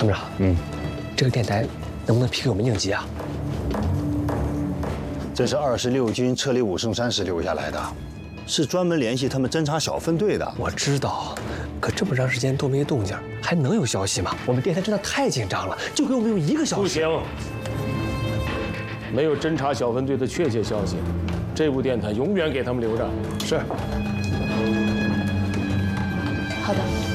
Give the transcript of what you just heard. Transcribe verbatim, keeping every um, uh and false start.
参谋长，嗯，这个电台能不能批给我们应急啊？ 这是二十六军撤离武胜山时留下来的，是专门联系他们侦察小分队的。 我知道，可这么长时间都没动静，还能有消息吗？我们电台真的太紧张了，就给我们有一个消息。 不行，没有侦察小分队的确切消息，这部电台永远给他们留着。是。 好的。